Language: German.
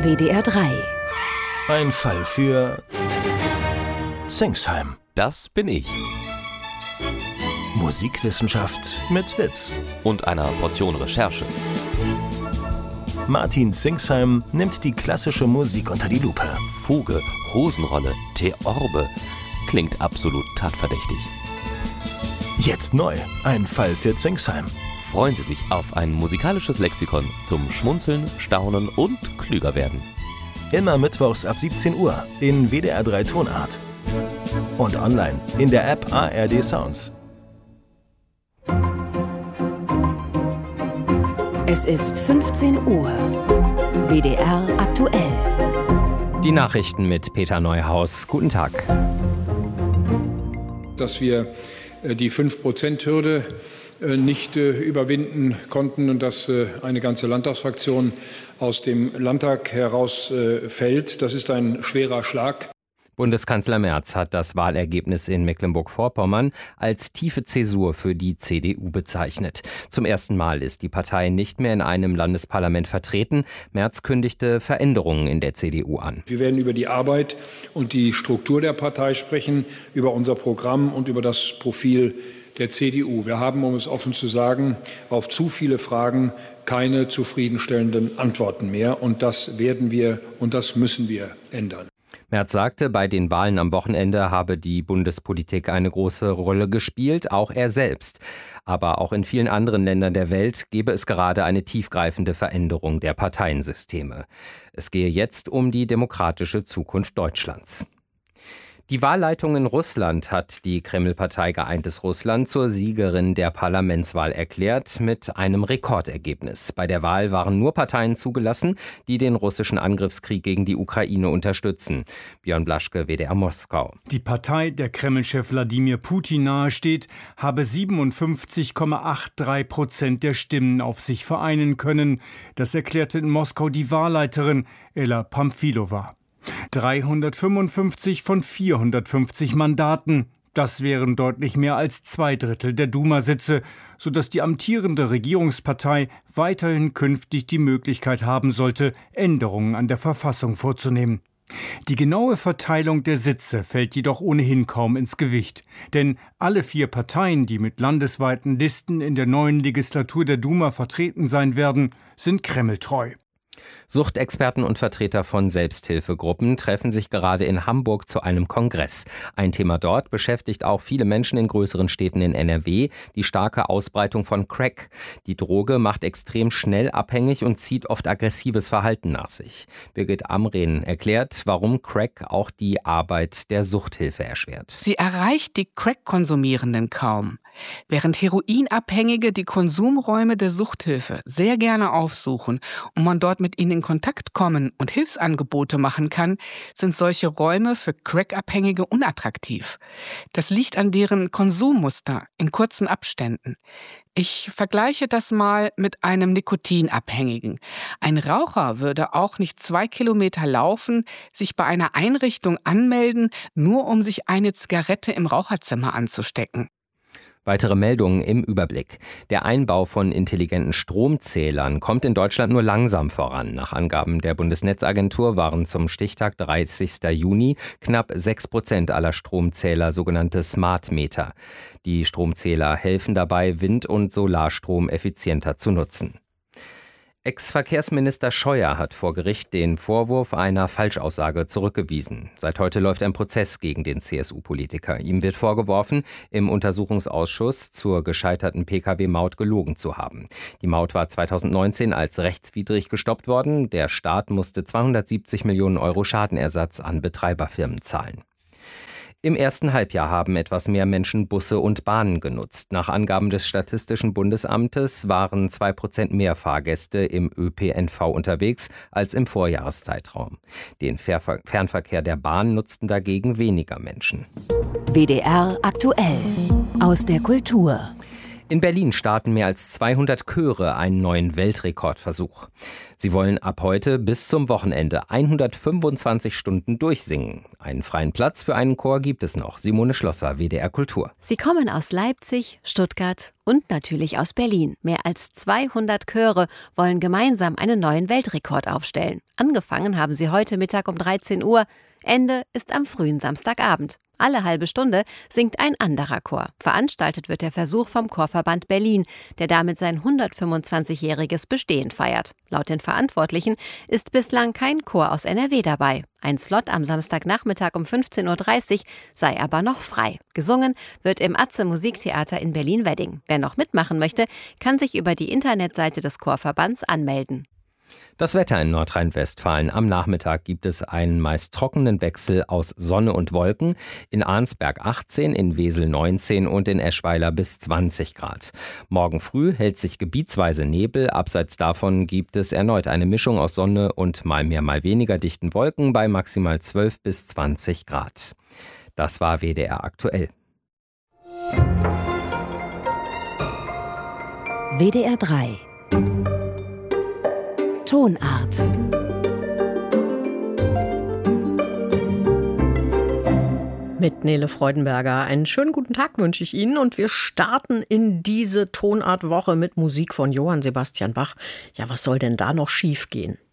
WDR 3. Ein Fall für Zingsheim. Das bin ich. Musikwissenschaft mit Witz. Und einer Portion Recherche. Martin Zingsheim nimmt die klassische Musik unter die Lupe. Fuge, Hosenrolle, Theorbe. Klingt absolut tatverdächtig. Jetzt neu. Ein Fall für Zingsheim. Freuen Sie sich auf ein musikalisches Lexikon zum Schmunzeln, Staunen und klüger werden. Immer mittwochs ab 17 Uhr in WDR 3 Tonart. Und online in der App ARD Sounds. Es ist 15 Uhr. WDR aktuell. Die Nachrichten mit Peter Neuhaus. Guten Tag. Dass wir die 5%-Hürde nicht überwinden konnten und dass eine ganze Landtagsfraktion aus dem Landtag herausfällt. Das ist ein schwerer Schlag. Bundeskanzler Merz hat das Wahlergebnis in Mecklenburg-Vorpommern als tiefe Zäsur für die CDU bezeichnet. Zum ersten Mal ist die Partei nicht mehr in einem Landesparlament vertreten. Merz kündigte Veränderungen in der CDU an. Wir werden über die Arbeit und die Struktur der Partei sprechen, über unser Programm und über das Profil der CDU. Wir haben, um es offen zu sagen, auf zu viele Fragen keine zufriedenstellenden Antworten mehr. Und das werden wir und das müssen wir ändern. Merz sagte, bei den Wahlen am Wochenende habe die Bundespolitik eine große Rolle gespielt, auch er selbst. Aber auch in vielen anderen Ländern der Welt gebe es gerade eine tiefgreifende Veränderung der Parteiensysteme. Es gehe jetzt um die demokratische Zukunft Deutschlands. Die Wahlleitung in Russland hat die Kreml-Partei Geeintes Russland zur Siegerin der Parlamentswahl erklärt mit einem Rekordergebnis. Bei der Wahl waren nur Parteien zugelassen, die den russischen Angriffskrieg gegen die Ukraine unterstützen. Björn Blaschke, WDR Moskau. Die Partei, der Kremlchef Wladimir Putin nahesteht, habe 57,83% der Stimmen auf sich vereinen können. Das erklärte in Moskau die Wahlleiterin Ella Pamfilova. 355 von 450 Mandaten. Das wären deutlich mehr als 2/3 der Duma-Sitze, sodass die amtierende Regierungspartei weiterhin künftig die Möglichkeit haben sollte, Änderungen an der Verfassung vorzunehmen. Die genaue Verteilung der Sitze fällt jedoch ohnehin kaum ins Gewicht. Denn alle 4 Parteien, die mit landesweiten Listen in der neuen Legislatur der Duma vertreten sein werden, sind kremltreu. Suchtexperten und Vertreter von Selbsthilfegruppen treffen sich gerade in Hamburg zu einem Kongress. Ein Thema dort beschäftigt auch viele Menschen in größeren Städten in NRW, die starke Ausbreitung von Crack. Die Droge macht extrem schnell abhängig und zieht oft aggressives Verhalten nach sich. Birgit Amrehn erklärt, warum Crack auch die Arbeit der Suchthilfe erschwert. Sie erreicht die Crack-Konsumierenden kaum. Während Heroinabhängige die Konsumräume der Suchthilfe sehr gerne aufsuchen und man dort mit ihnen in Kontakt kommen und Hilfsangebote machen kann, sind solche Räume für Crack-Abhängige unattraktiv. Das liegt an deren Konsummuster in kurzen Abständen. Ich vergleiche das mal mit einem Nikotinabhängigen. Ein Raucher würde auch nicht 2 Kilometer laufen, sich bei einer Einrichtung anmelden, nur um sich eine Zigarette im Raucherzimmer anzustecken. Weitere Meldungen im Überblick. Der Einbau von intelligenten Stromzählern kommt in Deutschland nur langsam voran. Nach Angaben der Bundesnetzagentur waren zum Stichtag 30. Juni knapp 6% aller Stromzähler sogenannte Smart Meter. Die Stromzähler helfen dabei, Wind- und Solarstrom effizienter zu nutzen. Ex-Verkehrsminister Scheuer hat vor Gericht den Vorwurf einer Falschaussage zurückgewiesen. Seit heute läuft ein Prozess gegen den CSU-Politiker. Ihm wird vorgeworfen, im Untersuchungsausschuss zur gescheiterten Pkw-Maut gelogen zu haben. Die Maut war 2019 als rechtswidrig gestoppt worden. Der Staat musste 270 Millionen Euro Schadenersatz an Betreiberfirmen zahlen. Im ersten Halbjahr haben etwas mehr Menschen Busse und Bahnen genutzt. Nach Angaben des Statistischen Bundesamtes waren 2% mehr Fahrgäste im ÖPNV unterwegs als im Vorjahreszeitraum. Den Fernverkehr der Bahn nutzten dagegen weniger Menschen. WDR aktuell. Aus der Kultur. In Berlin starten mehr als 200 Chöre einen neuen Weltrekordversuch. Sie wollen ab heute bis zum Wochenende 125 Stunden durchsingen. Einen freien Platz für einen Chor gibt es noch. Simone Schlosser, WDR Kultur. Sie kommen aus Leipzig, Stuttgart und natürlich aus Berlin. Mehr als 200 Chöre wollen gemeinsam einen neuen Weltrekord aufstellen. Angefangen haben sie heute Mittag um 13 Uhr. Ende ist am frühen Samstagabend. Alle halbe Stunde singt ein anderer Chor. Veranstaltet wird der Versuch vom Chorverband Berlin, der damit sein 125-jähriges Bestehen feiert. Laut den Verantwortlichen ist bislang kein Chor aus NRW dabei. Ein Slot am Samstagnachmittag um 15.30 Uhr sei aber noch frei. Gesungen wird im Atze Musiktheater in Berlin-Wedding. Wer noch mitmachen möchte, kann sich über die Internetseite des Chorverbands anmelden. Das Wetter in Nordrhein-Westfalen. Am Nachmittag gibt es einen meist trockenen Wechsel aus Sonne und Wolken. In Arnsberg 18, in Wesel 19 und in Eschweiler bis 20 Grad. Morgen früh hält sich gebietsweise Nebel. Abseits davon gibt es erneut eine Mischung aus Sonne und mal mehr, mal weniger dichten Wolken bei maximal 12 bis 20 Grad. Das war WDR aktuell. WDR 3 Tonart. Mit Nele Freudenberger. Einen schönen guten Tag wünsche ich Ihnen und wir starten in diese Tonartwoche mit Musik von Johann Sebastian Bach. Ja, was soll denn da noch schief gehen?